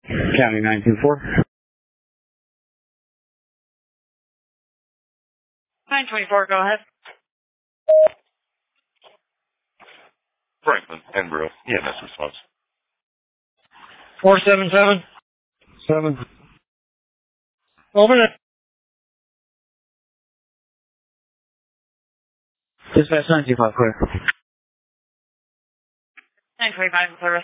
County 924. 924, go ahead. Franklin, Edinburgh, EMS response. 477. 7. Over there. Dispatch 925, clear. 925 in service.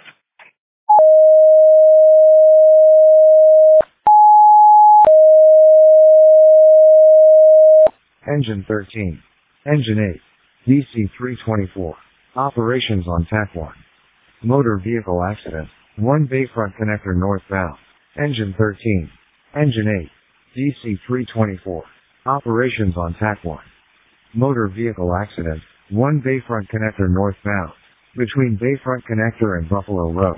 Engine 13. Engine 8. DC 324. Operations on TAC 1. Motor vehicle accident. 1 Bayfront connector northbound. Engine 13. Engine 8. DC 324. Operations on TAC 1. Motor vehicle accident. 1 Bayfront connector northbound. Between Bayfront connector and Buffalo Road.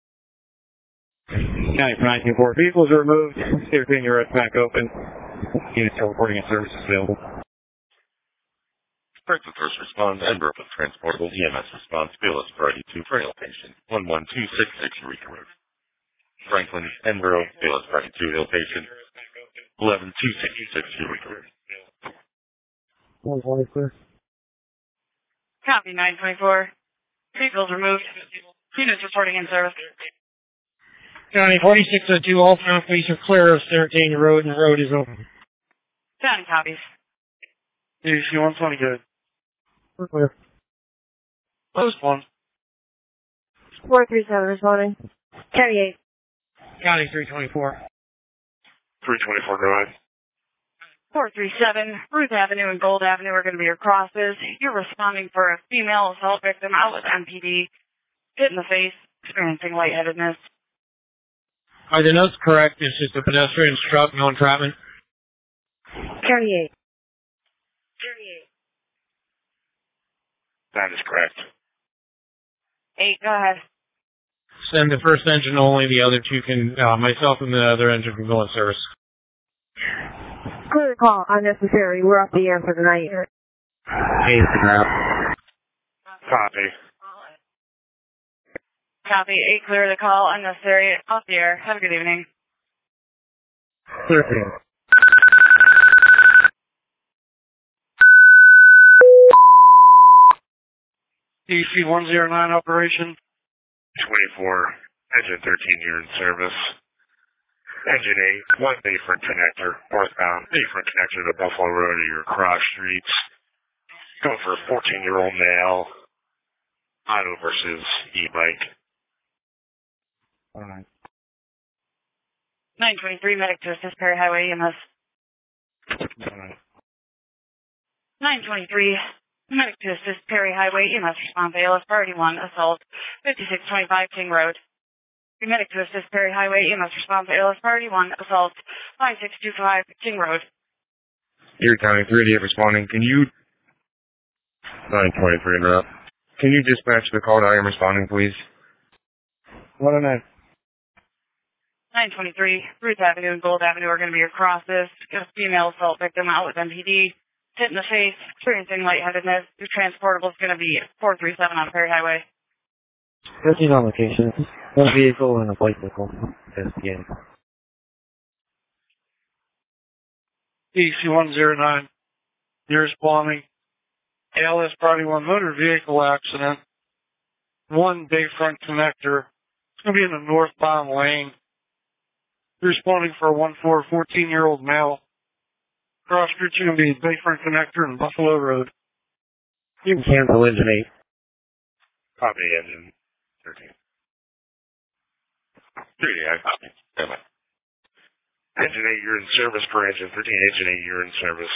County 924. Vehicles are removed. Everything your rest back open. Units are reporting a service available. Franklin first respond, Edinburgh with transportable EMS response, BLS priority 2 for patient 11266 Eureka Road. Franklin, Edinburgh, BLS priority 2 ill patient 11266 Eureka Road. 120, clear. Copy 924. Vehicles removed. Units reporting in service. County 4602, all front police are clear of 13 Road and the road is open. County copies. DC 120, good. We're clear. Post 1. 437 responding. County 8. County 324. 324, go ahead. 437, Ruth Avenue and Gold Avenue are going to be your crosses. You're responding for a female assault victim out with MPD. Hit in the face, experiencing lightheadedness. Are the notes correct? It's just a pedestrian struck, no entrapment? County 8. County That is correct. 8. 8, go ahead. Send the first engine only, the other two can, myself and the other engine can go in service. Clear call, unnecessary. We're off the air for tonight. Hey, Copy. Copy 8, clear the call, unnecessary, off the air. Have a good evening. Clear. DC 109 operation. 24, engine 13, you're in service. Engine 8, 1 Bayfront connector, northbound, Bayfront connector to Buffalo Road or your cross streets. Going for a 14-year-old male. Auto versus e-bike. Alright. 923, medic to assist Perry Highway EMS. Alright. 923, medic to assist Perry Highway EMS response ALS priority 1, assault, 5625 King Road. Medic to assist Perry Highway EMS response ALS priority 1, assault, 5625 King Road. Erie County 388 responding. Can you... 923 interrupt. Can you dispatch the call to I am responding, please? 109. 923, Ruth Avenue and Gold Avenue are going to be your crosses. Got a female assault victim out with MPD. Hit in the face, experiencing lightheadedness. Your transportable is going to be 437 on Perry Highway. 13 on location. One vehicle and a bicycle. SPA. DC 109. You're responding. ALS Party 1 motor vehicle accident. 1 Bayfront connector. It's going to be in the northbound lane. You're responding for a 14-year-old male. Cross streets are going to be Bayfront connector and Buffalo Road. You can cancel engine 8. Copy engine 13. 388, copy. Damn it. Engine 8, you're in service for engine 13. Engine 8, you're in service.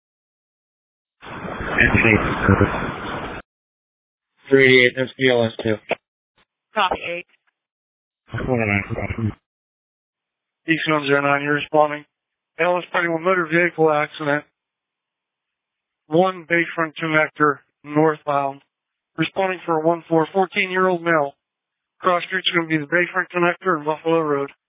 Engine 8 service. 388, that's BLS 2. Copy 8. 109. DC 109, you're responding. ALS Party 1 motor vehicle accident. 1 Bayfront connector, northbound. Responding for a 14-year-old male. Cross streets are going to be the Bayfront connector and Buffalo Road.